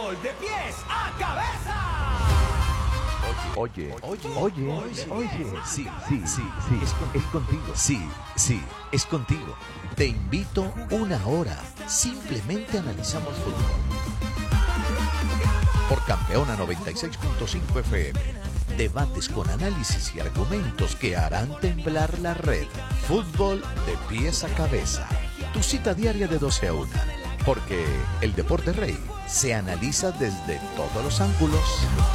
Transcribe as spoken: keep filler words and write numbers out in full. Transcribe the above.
fútbol de pies a cabeza. Oye, oye, oye, oye, oye, sí, sí, sí, sí, es, con- es contigo. Sí, sí, es contigo. Te invito una hora. Simplemente analizamos fútbol. Por Campeona noventa y seis punto cinco F M. Debates con análisis y argumentos que harán temblar la red. Fútbol de pies a cabeza. Tu cita diaria de doce a una. Porque el deporte rey se analiza desde todos los ángulos.